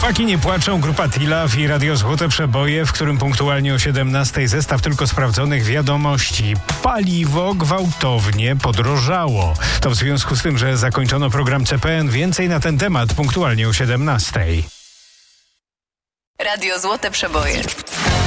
Chłopaki nie płaczą, grupa Tilaw i Radio Złote Przeboje, w którym punktualnie o 17 zestaw tylko sprawdzonych wiadomości. Paliwo gwałtownie podrożało. To w związku z tym, że zakończono program CPN. Więcej na ten temat punktualnie o 17. Radio Złote Przeboje.